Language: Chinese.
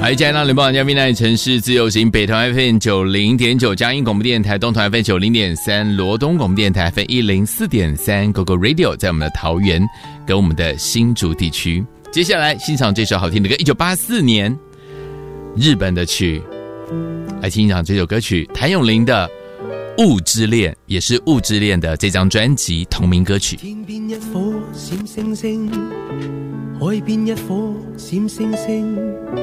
嗨，嘉义那联邦嘉宾那里城市自由行，北投 FM 90.9，嘉义广播电台东投 FM 90.3，罗东广播电台 FM 104.3 ，GoGo Radio 在我们的桃园跟我们的新竹地区。接下来欣赏这首好听的歌，1984年日本的曲，来欣赏这首歌曲，谭咏麟的《雾之恋》，也是《雾之恋》的这张专辑同名歌曲。 天邊一顆閃星星，海邊一顆閃星星。